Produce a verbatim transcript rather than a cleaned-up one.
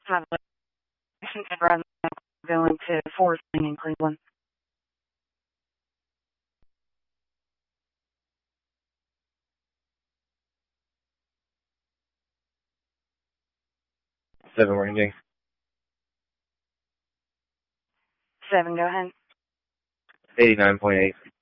Have a rather going to Forest Lane in Cleveland. Seven ranging. Seven, go ahead. eighty-nine point eight.